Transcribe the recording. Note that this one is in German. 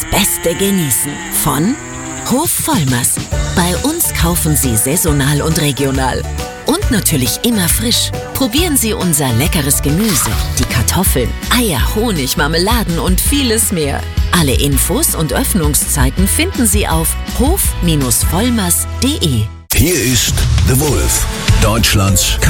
beste Genießen von Hof Vollmers. Bei uns kaufen Sie saisonal und regional. Und natürlich immer frisch. Probieren Sie unser leckeres Gemüse, die Kartoffeln, Eier, Honig, Marmeladen und vieles mehr. Alle Infos und Öffnungszeiten finden Sie auf hof-vollmers.de. Hier ist The Wolf, Deutschlands